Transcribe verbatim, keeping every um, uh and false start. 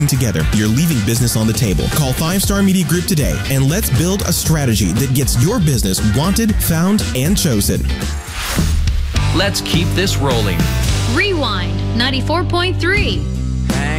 together, you're leaving business on the table. Call Five Star Media Group today and let's build a strategy that gets your business wanted, found, and chosen. Let's keep this rolling. Rewind ninety-four point three.